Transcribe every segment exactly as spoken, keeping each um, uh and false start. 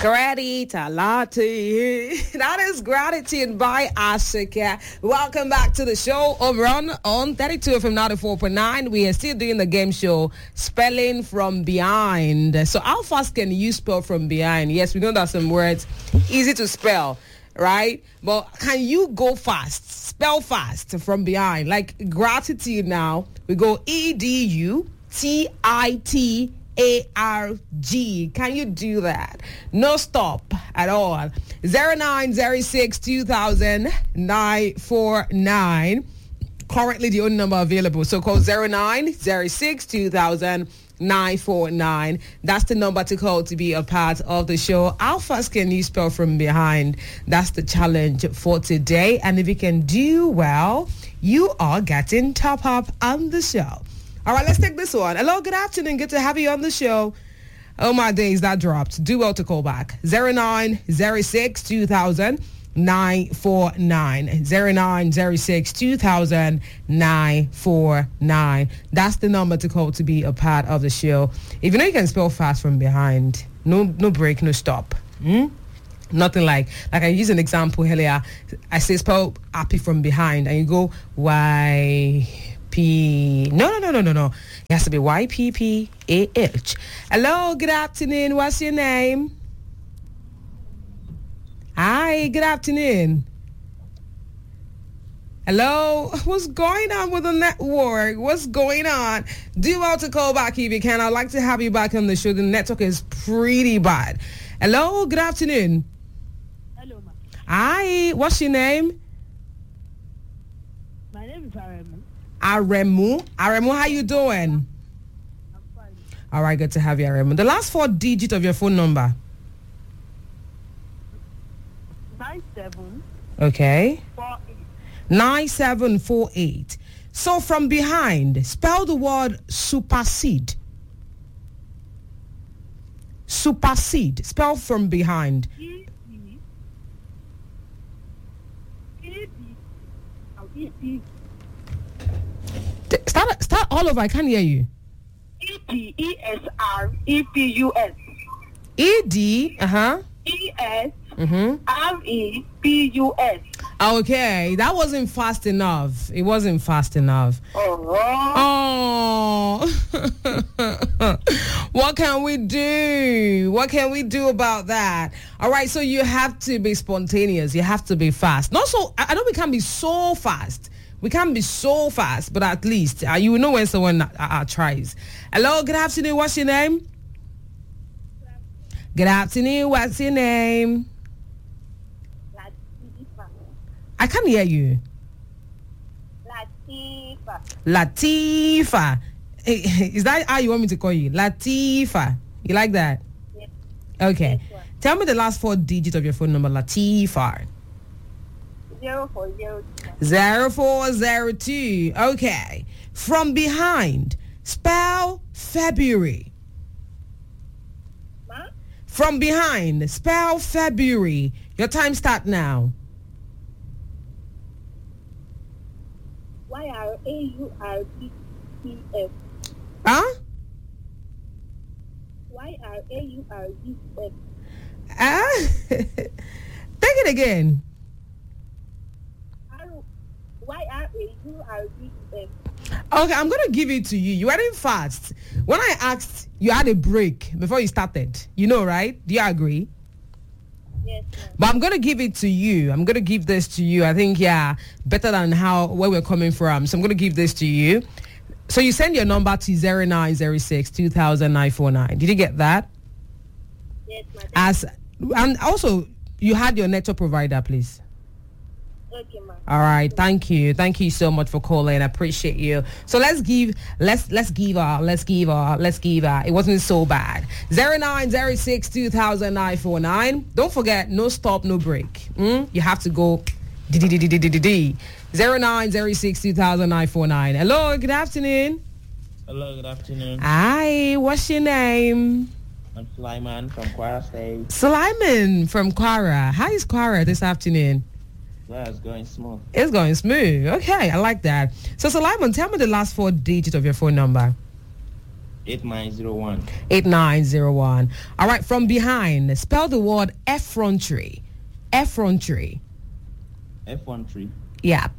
Gratitude, latte. That is Gratitude by Ashika. Welcome back to the show over on, on thirty-two F M ninety-four point nine. We are still doing the game show, Spelling from Behind. So how fast can you spell from behind? Yes, we know that some words easy to spell, right? But can you go fast? Spell fast from behind. Like gratitude now, we go E D U T I T A R G. Can you do that? No stop at all. zero nine zero six two thousand nine four nine. Currently the only number available. So call zero nine zero six two thousand nine four nine. That's the number to call to be a part of the show. How fast can you spell from behind? That's the challenge for today. And if you can do well, you are getting top up on the show. All right, let's take this one. Hello, good afternoon. Good to have you on the show. Oh, my days, that dropped. Do well to call back. zero nine zero six two thousand nine four nine. zero nine zero six two thousand nine four nine. That's the number to call to be a part of the show. If you know you can spell fast from behind, no no break, no stop. Hmm? Nothing like, like I use an example earlier. I say spell happy from behind, and you go, why... P. No, no, no, no, no, no. It has to be Y P P A H. Hello, good afternoon. What's your name? Hi, good afternoon. Hello, what's going on with the network? What's going on? Do well to call back if you can. I'd like to have you back on the show. The network is pretty bad. Hello, good afternoon. Hello, ma. Hi, what's your name? My name is Aremu. Aremu. Aremu, how you doing? I'm fine. All right, good to have you, Aremu. The last four digits of your phone number. Nine seven. Okay. Four eight. nine seven four eight. So from behind, spell the word supersede. Supersede. Spell from behind. E P. E P. E P. Start, start all over. I can't hear you. E P E S R E P U S. E D. Uh huh. E S Mm-hmm. R E P U S. Okay, that wasn't fast enough. It wasn't fast enough. Oh. Oh. What can we do? What can we do about that? All right, so you have to be spontaneous. You have to be fast. Not so, I know we can't be so fast. We can't be so fast, but at least uh, you will know when someone uh, uh, tries. Hello, good afternoon. What's your name? Good afternoon. What's your name? Latifa. I can't hear you. Latifa. Latifa. Is that how you want me to call you? Latifa. You like that? Yes. Okay. Yes, Tell me the last four digits of your phone number, Latifa. Zero four zero two. Zero four zero two. Okay. From behind, spell February. Ma? From behind, spell February. Your time start now. Y R A U R B E S. Huh? Y R A U R B S. Ah? Take it again. Y R A U R B S. Okay, I'm going to give it to you. You weren't fast. When I asked, you had a break before you started. You know, right? Do you agree? Yes, ma'am. But I'm going to give it to you. I'm going to give this to you. I think, yeah, better than how where we're coming from. So I'm going to give this to you. So you send your number to zero nine zero six two thousand nine four nine. Did you get that? Yes, ma'am. As and also, you had your network provider, please. Okay, ma'am. All right, thank you, thank you so much for calling. I appreciate you. So let's give, let's let's give her, let's give her, let's give her. It wasn't so bad. Zero nine zero six two thousand nine four nine. Don't forget, no stop, no break. Mm? You have to go. D D D D D D D D. Zero nine zero six two thousand nine four nine. Hello, good afternoon. Hello, good afternoon. Hi, what's your name? I'm Sulaiman from Kwara State. Sulaiman from Kwara. How is Kwara this afternoon? Yeah, it's going smooth. It's going smooth. Okay, I like that. So, Sulaiman, tell me the last four digits of your phone number. eight nine zero one. eight nine zero one. All right, from behind, spell the word effrontery. Effrontery. Effrontery. Yep.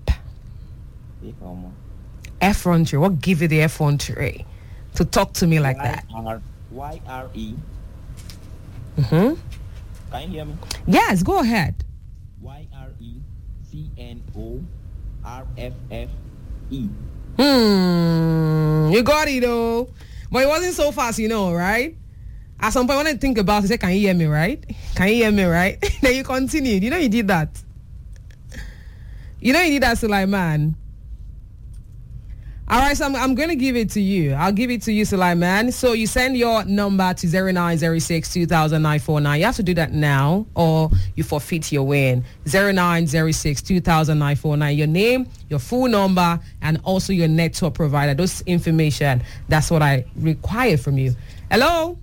Effrontery. What give you the effrontery to talk to me like that? Y R E. Mm-hmm. Can you hear me? Yes, go ahead. Y R E C N O R F F E. Hmm. You got it, though. But it wasn't so fast, you know, right? At some point, when I think about it, say, can you hear me, right? Can you hear me, right? Then you continued. You know you did that. You know you did that, Sulaiman. All right, so I'm, I'm going to give it to you. I'll give it to you, Sulaiman. So you send your number to zero nine zero six two thousand nine four nine. You have to do that now or you forfeit your win. zero nine zero six two thousand nine four nine. Your name, your full number, and also your network provider. Those information, that's what I require from you. Hello?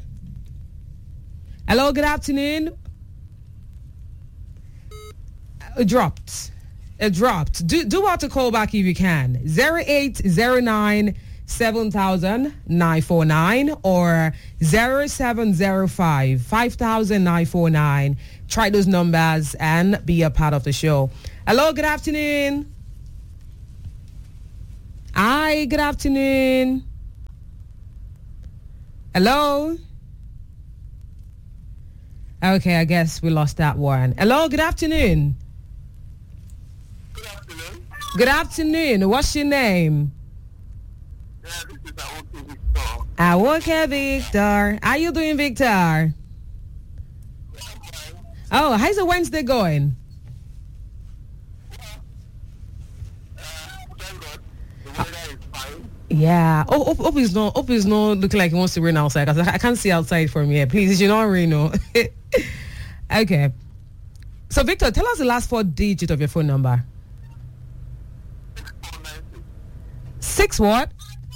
Hello, good afternoon. It dropped. It dropped. Do do want to call back if you can. zero eight zero nine seven thousand nine four nine or zero seven zero five five thousand nine four nine. Try those numbers and be a part of the show. Hello, good afternoon. Hi, good afternoon. Hello. Okay, I guess we lost that one. Hello, good afternoon. Good afternoon. Good afternoon. What's your name? Yeah, this is Awoke Victor. Awoke Victor. How you doing, Victor? Yeah, I'm fine. Oh, how's the Wednesday going? Uh, thank God. The weather is fine. Yeah. Oh, hope, hope it's not. Hope it's not looking like it wants to rain outside. Cause I, I can't see outside from here. Please, it should not rain. No. Okay. So, Victor, tell us the last four digits of your phone number. six four nine six. Six what?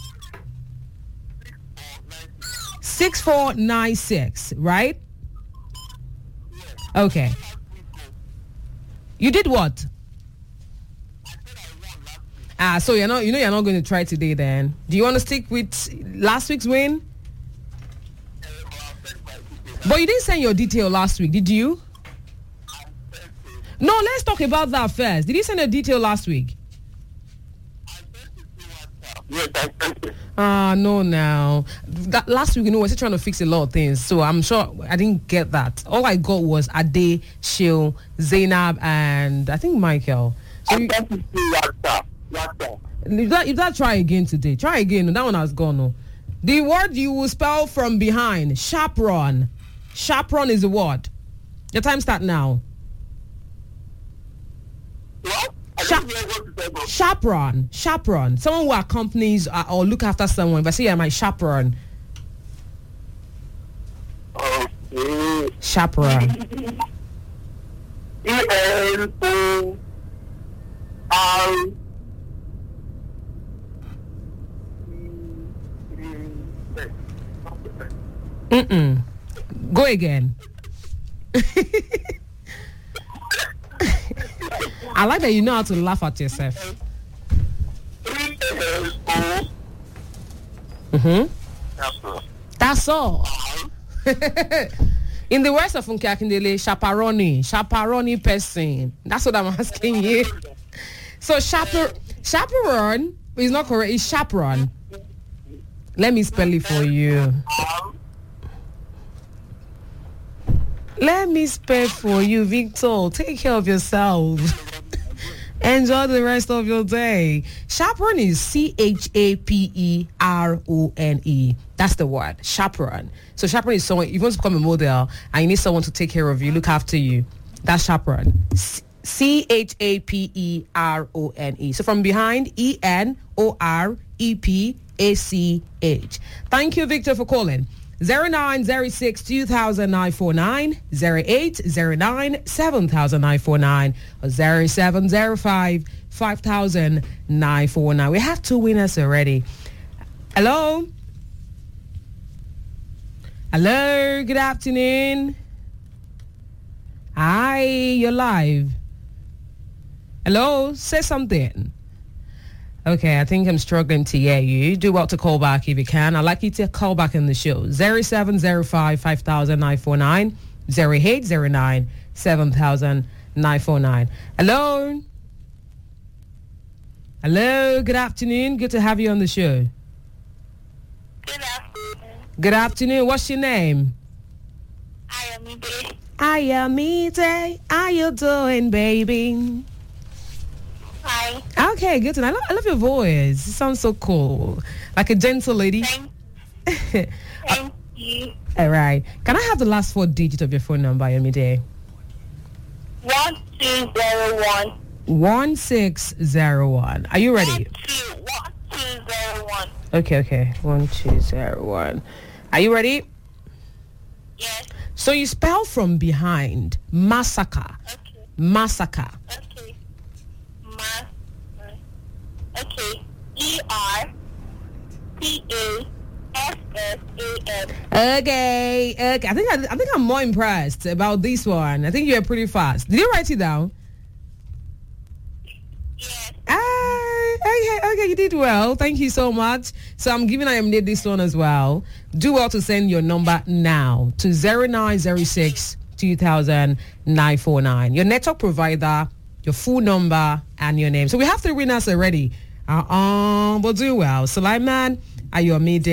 Six four nine six. Right? Yes. Okay. Last week, oh, You did what? I said I won last week. Ah, so you're not. You know you're not going to try today. Then, do you want to stick with last week's win? Uh, but I'll send my details. But you didn't send your detail last week, did you? I sent it. No, let's talk about that first. Did you send a detail last week? I sent it through WhatsApp. Yes, I sent it. Ah, no, now. That last week, you know, we're still trying to fix a lot of things. So I'm sure I didn't get that. All I got was Ade, Shil, Zainab, and I think Michael. So I you, sent it through WhatsApp. WhatsApp. if, that, if that, try again today. Try again. That one has gone. No. The word you will spell from behind, chaperone. Chaperone is the word. Your time start now. What? I Sha- didn't hear what you said, but Chaperone. Chaperone. Someone who accompanies uh, or look after someone. If I say you're my chaperone. okay. Chaperone. E L O R Mm-mm. Go again. I like that you know how to laugh at yourself. E L O. Mm-hmm. That's all. That's all. In the words of Funke Akindele, chaperone, chaperone person. That's what I'm asking you. So chaper, chaperone is not correct. It's chaperone. Let me spell it for you. Let me spell for you, Victor. Take care of yourself. Enjoy the rest of your day. Chaperone is C H A P E R O N E. That's the word, chaperone. So chaperone is someone, if you want to become a model and you need someone to take care of you, look after you. That's chaperone. C H A P E R O N E. So from behind, E N O R E P A C H. Thank you, Victor, for calling. zero nine zero six two thousand nine four nine, zero eight zero nine seven thousand nine four nine, or zero seven zero five five thousand nine four nine. We have two winners already. Hello? Hello, good afternoon. Hi, you're live. Hello, say something. Okay, I think I'm struggling to hear you. Do well to call back if you can. I'd like you to call back in the show. zero seven zero five five thousand nine four nine, zero eight zero nine seven thousand nine four nine. Hello? Hello, good afternoon. Good to have you on the show. Good afternoon. Good afternoon. What's your name? I am Ide. Ayamite. How you doing, baby? Hi. Okay, good to know. I love, I love your voice. It sounds so cool. Like a gentle lady. Thank, thank you. All right. Can I have the last four digits of your phone number, Ayamide? One two zero one. one six zero one. Are you ready? One two one two zero one. Okay, okay. one two zero one. Are you ready? Yes. So you spell from behind. Massacre. Okay. Massacre. Okay. Ma. Okay. E R T A S S A M. Okay. Okay. I think I, I think I'm more impressed about this one. I think you're pretty fast. Did you write it down? Yes. Ah, okay, okay, you did well. Thank you so much. So I'm giving Ayamide this one as well. Do well to send your number now to zero nine zero six two thousand nine four nine. Your network provider, your full number, and your name. So we have three winners already. Uh-uh, but do well. Sulaiman Ayomide.